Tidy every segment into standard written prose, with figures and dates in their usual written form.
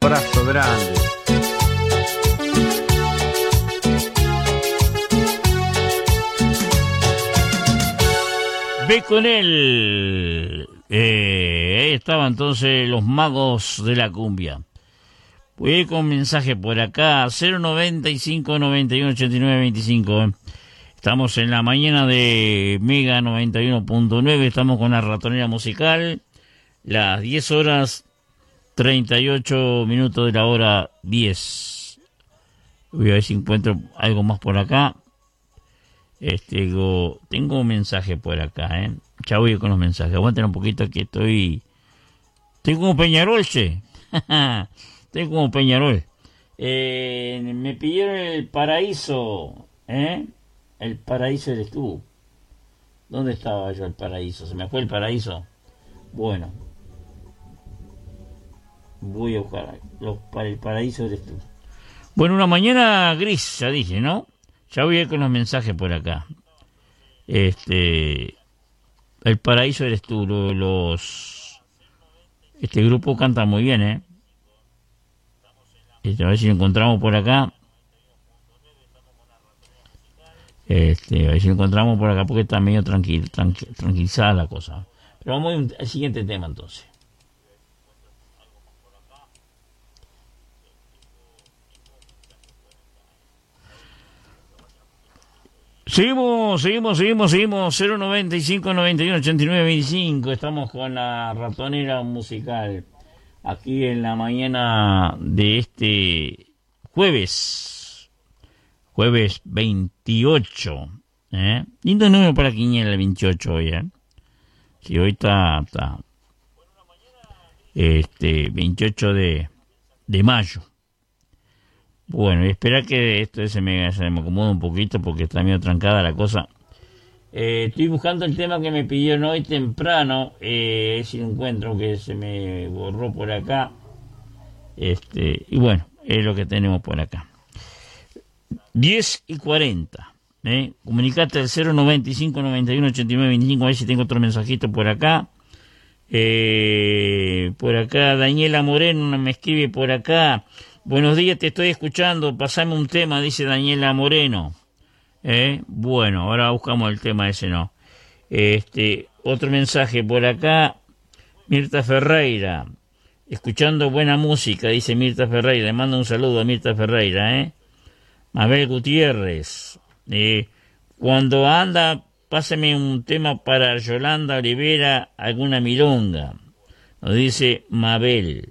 abrazo grande. Ve con él. Ahí estaban entonces los magos de la cumbia. Voy a ir con mensaje por acá, 095 91 89 25. Estamos en la mañana de Mega 91.9, estamos con la ratonera musical, las 10 horas 38 minutos de la hora 10. Voy a ver si encuentro algo más por acá. Tengo un mensaje por acá, Ya voy con los mensajes. Aguanten un poquito que estoy como Peñarol, che. Estoy como Peñarol. Me pidieron el paraíso, El paraíso eres tú. ¿Dónde estaba yo el paraíso? ¿Se me fue el paraíso? Bueno. Voy a buscar el paraíso eres tú. Bueno, una mañana gris, ya dije, ¿no? Ya voy a ir con los mensajes por acá. El paraíso eres tú. Este grupo canta muy bien, a ver si lo encontramos por acá. A ver si lo encontramos por acá porque está medio tranquilizada la cosa. Pero vamos al siguiente tema entonces. Seguimos, 095 91 89 25. Estamos con la ratonera musical aquí en la mañana de este jueves 28. Lindo número para Quiniela, el 28 hoy, Sí, hoy está 28 de mayo. Bueno, y espera que esto se me acomode un poquito porque está medio trancada la cosa. Estoy buscando el tema que me pidieron hoy temprano. Si lo encuentro, que se me borró por acá. Y bueno, es lo que tenemos por acá. 10:40. Comunicate al 095 91 89 25. A ver si tengo otro mensajito por acá. Por acá, Daniela Moreno me escribe por acá. Buenos días, te estoy escuchando, pasame un tema, dice Daniela Moreno. Bueno, ahora buscamos el tema ese, ¿no? Otro mensaje por acá, Mirta Ferreira, escuchando buena música, dice Mirta Ferreira, le mando un saludo a Mirta Ferreira, Mabel Gutiérrez, cuando anda, pásame un tema para Yolanda Olivera, alguna milonga, nos dice Mabel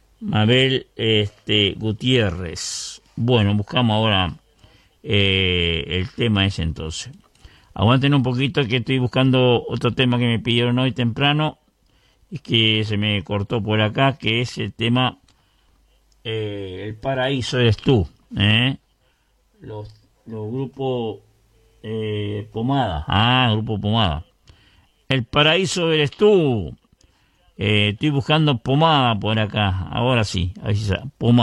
Gutiérrez. Bueno, buscamos ahora el tema ese entonces. Aguanten un poquito que estoy buscando otro tema que me pidieron hoy temprano y que se me cortó por acá, que es el tema El paraíso eres tú. Los grupos Pomada. Grupo Pomada. El paraíso eres tú. Estoy buscando Pomada por acá. Ahora sí. Ahí está. Pomada.